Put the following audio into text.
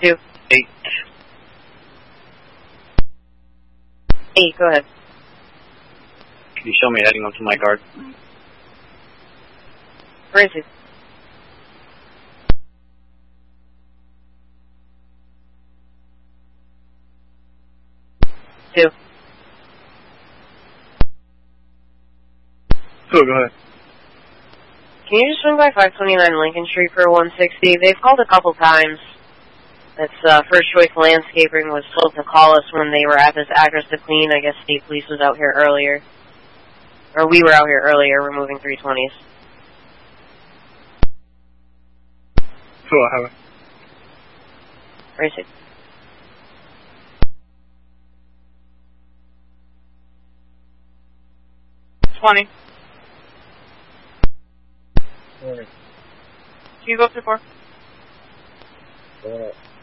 2. 8. 8, go ahead. Can you show me heading onto my guard? Where is he? Two. Cool, go ahead. Can you just swing by 529 Lincoln Street for 160? They've called a couple times. It's First Choice Landscaping was supposed to call us when they were at this address to clean. I guess State Police was out here earlier. Or we were out here earlier removing 320s. Cool, I have it. Where is it? Can you go up to 4?